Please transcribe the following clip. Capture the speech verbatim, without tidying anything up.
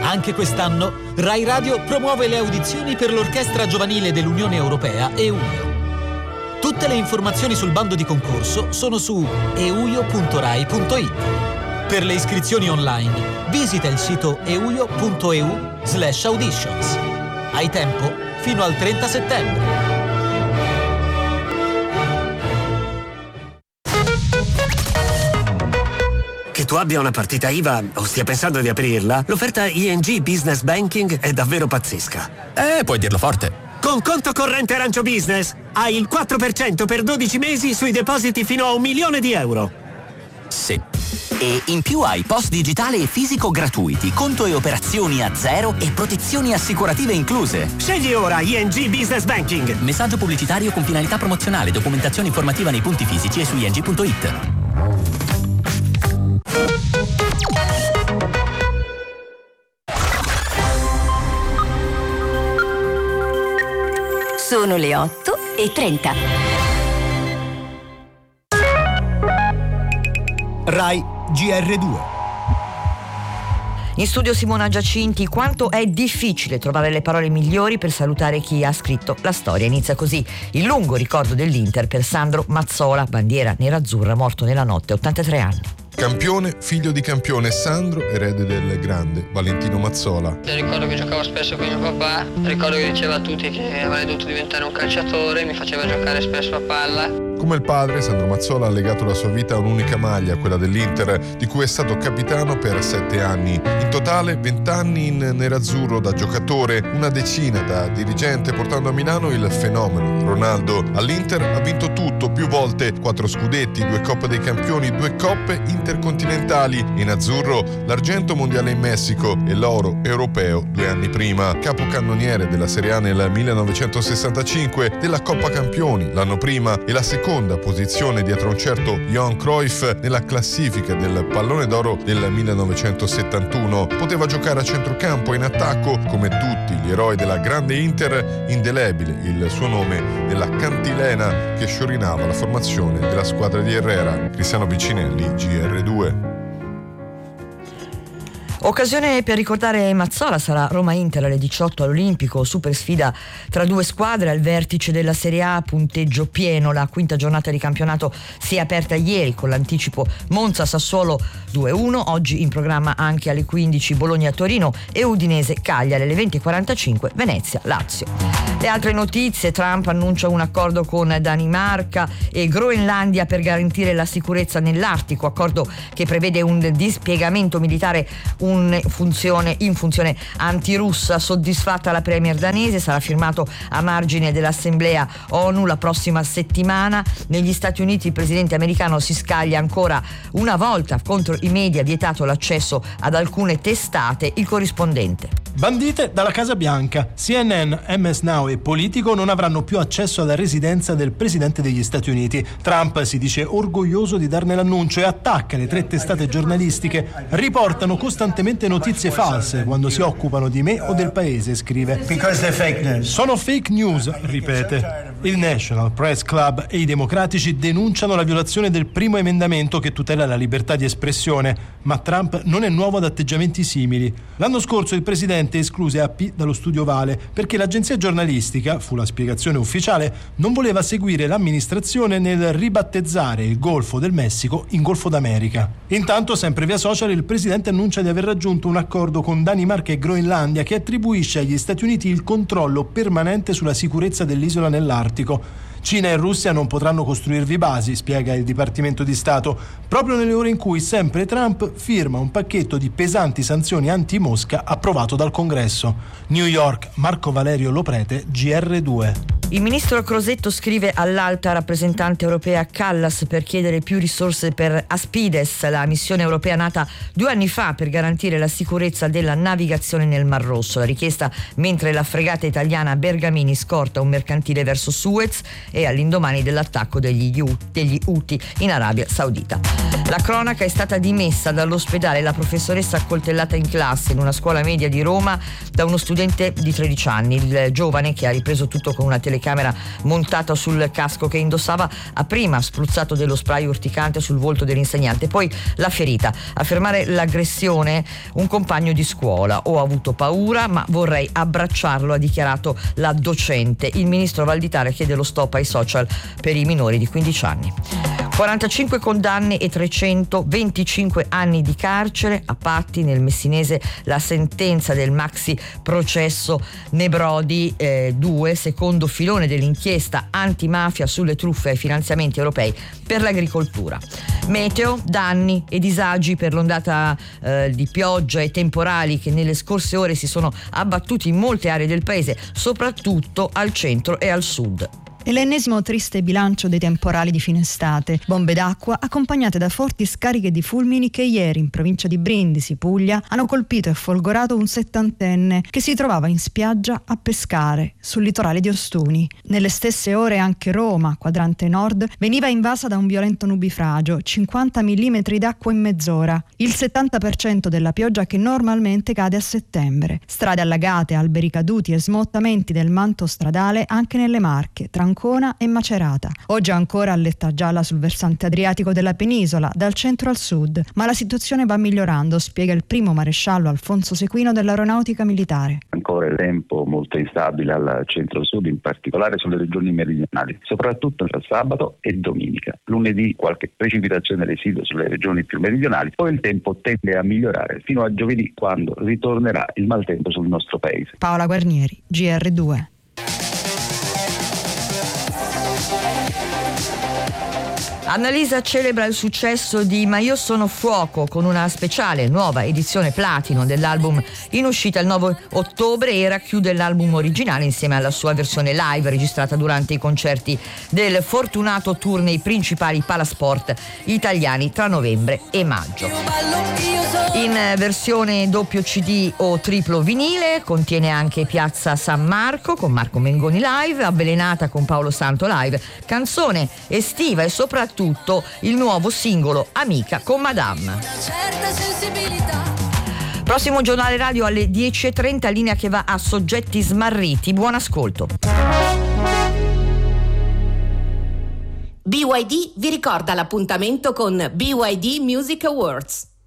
Anche quest'anno Rai Radio promuove le audizioni per l'Orchestra Giovanile dell'Unione Europea EUIO. Tutte le informazioni sul bando di concorso sono su euio punto rai punto it. Per le iscrizioni online visita il sito euio punto e u slash auditions. Hai tempo fino al trenta settembre. Che tu abbia una partita I V A o stia pensando di aprirla, l'offerta I N G Business Banking è davvero pazzesca. Eh, puoi dirlo forte. Con conto corrente Arancio Business hai il quattro per cento per dodici mesi sui depositi fino a un milione di euro. Sì. E in più hai post digitale e fisico gratuiti, conto e operazioni a zero e protezioni assicurative incluse. Scegli ora I N G Business Banking. Messaggio pubblicitario con finalità promozionale, documentazione informativa nei punti fisici e su ing punto it. Sono le otto e trenta. Rai G R due. In studio Simona Giacinti. Quanto è difficile trovare le parole migliori per salutare chi ha scritto la storia. Inizia così il lungo ricordo dell'Inter per Sandro Mazzola, bandiera nerazzurra, morto nella notte, ottantatré anni. Campione, figlio di campione Sandro, erede del grande Valentino Mazzola. Ricordo che giocavo spesso con mio papà, ricordo che diceva a tutti che avrei dovuto diventare un calciatore, mi faceva giocare spesso a palla. Come il padre, Sandro Mazzola ha legato la sua vita a un'unica maglia, quella dell'Inter, di cui è stato capitano per sette anni. In totale vent'anni in nerazzurro da giocatore, una decina da dirigente, portando a Milano il fenomeno Ronaldo. All'Inter ha vinto tutto, più volte, quattro scudetti, due Coppe dei Campioni, due Coppe intercontinentali. In azzurro l'argento mondiale in Messico e l'oro europeo due anni prima. Capocannoniere della Serie A nel millenovecentosessantacinque, della Coppa Campioni l'anno prima e la seconda posizione dietro un certo Johan Cruyff nella classifica del Pallone d'Oro del millenovecentosettantuno. Poteva giocare a centrocampo e in attacco come tutti gli eroi della grande Inter, indelebile il suo nome nella cantilena che sciorinava la formazione della squadra di Herrera. Cristiano Piccinelli, G R due. Occasione per ricordare Mazzola sarà Roma-Inter alle diciotto all'Olimpico, super sfida tra due squadre al vertice della Serie A, punteggio pieno. La quinta giornata di campionato si è aperta ieri con l'anticipo Monza-Sassuolo due uno, oggi in programma anche alle quindici Bologna-Torino e Udinese-Cagliari, alle venti e quarantacinque Venezia-Lazio. Le altre notizie: Trump annuncia un accordo con Danimarca e Groenlandia per garantire la sicurezza nell'Artico, accordo che prevede un dispiegamento militare un funzione, in funzione antirussa. Soddisfatta la premier danese, sarà firmato a margine dell'Assemblea ONU la prossima settimana. Negli Stati Uniti il presidente americano si scaglia ancora una volta contro i media, vietato l'accesso ad alcune testate. Il corrispondente. Bandite dalla Casa Bianca. C N N, M S Now e Politico non avranno più accesso alla residenza del presidente degli Stati Uniti. Trump si dice orgoglioso di darne l'annuncio e attacca le tre testate giornalistiche. Riportano costantemente notizie false quando si occupano di me o del paese, scrive. Sono fake news, ripete. Il National Press Club e i democratici denunciano la violazione del primo emendamento che tutela la libertà di espressione, ma Trump non è nuovo ad atteggiamenti simili. L'anno scorso il presidente escluse A P dallo studio Vale perché l'agenzia giornalistica, fu la spiegazione ufficiale, non voleva seguire l'amministrazione nel ribattezzare il Golfo del Messico in Golfo d'America. Intanto, sempre via social, il presidente annuncia di aver raggiunto un accordo con Danimarca e Groenlandia che attribuisce agli Stati Uniti il controllo permanente sulla sicurezza dell'isola nell'Artico. Cina e Russia non potranno costruirvi basi, spiega il Dipartimento di Stato, proprio nelle ore in cui sempre Trump firma un pacchetto di pesanti sanzioni anti-Mosca approvato dal Congresso. New York, Marco Valerio Loprete, G R due. Il ministro Crosetto scrive all'alta rappresentante europea Callas per chiedere più risorse per Aspides, la missione europea nata due anni fa per garantire la sicurezza della navigazione nel Mar Rosso. La richiesta mentre la fregata italiana Bergamini scorta un mercantile verso Suez e all'indomani dell'attacco degli, U, degli Houthi in Arabia Saudita. La cronaca: è stata dimessa dall'ospedale la professoressa accoltellata in classe in una scuola media di Roma da uno studente di tredici anni. Il giovane, che ha ripreso tutto con una telecamera telecamera montata sul casco che indossava ha prima spruzzato dello spray urticante sul volto dell'insegnante, poi la ferita. A fermare l'aggressione un compagno di scuola. Ho avuto paura, ma vorrei abbracciarlo, ha dichiarato la docente. Il ministro Valditara chiede lo stop ai social per i minori di quindici anni. quarantacinque condanne e trecentoventicinque anni di carcere. A Patti, nel Messinese, la sentenza del maxi processo Nebrodi due, eh, secondo filone dell'inchiesta antimafia sulle truffe ai finanziamenti europei per l'agricoltura. Meteo, danni e disagi per l'ondata eh, di pioggia e temporali che nelle scorse ore si sono abbattuti in molte aree del paese, soprattutto al centro e al sud. E l'ennesimo triste bilancio dei temporali di fine estate. Bombe d'acqua accompagnate da forti scariche di fulmini che ieri in provincia di Brindisi, Puglia, hanno colpito e folgorato un settantenne che si trovava in spiaggia a pescare sul litorale di Ostuni. Nelle stesse ore anche Roma, quadrante nord, veniva invasa da un violento nubifragio, cinquanta millimetri d'acqua in mezz'ora, il settanta per cento della pioggia che normalmente cade a settembre. Strade allagate, alberi caduti e smottamenti del manto stradale anche nelle Marche, tra Ancona e Macerata. Oggi ancora alletta gialla sul versante adriatico della penisola, dal centro al sud, ma la situazione va migliorando, spiega il primo maresciallo Alfonso Sequino dell'Aeronautica Militare. Ancora il tempo molto instabile al centro-sud, in particolare sulle regioni meridionali, soprattutto tra sabato e domenica. Lunedì qualche precipitazione residua sulle regioni più meridionali, poi il tempo tende a migliorare fino a giovedì, quando ritornerà il maltempo sul nostro paese. Paola Guarnieri, G R due. Annalisa celebra il successo di Ma io sono fuoco con una speciale nuova edizione platino dell'album in uscita il nove ottobre e racchiude l'album originale insieme alla sua versione live registrata durante i concerti del Fortunato Tour nei principali palasport italiani tra novembre e maggio. In versione doppio C D o triplo vinile contiene anche Piazza San Marco con Marco Mengoni live, Avvelenata con Paolo Santo live, canzone estiva e soprattutto il nuovo singolo Amica con Madame. Prossimo giornale radio alle dieci e trenta, linea che va a Soggetti Smarriti. Buon ascolto. B Y D vi ricorda l'appuntamento con B Y D Music Awards.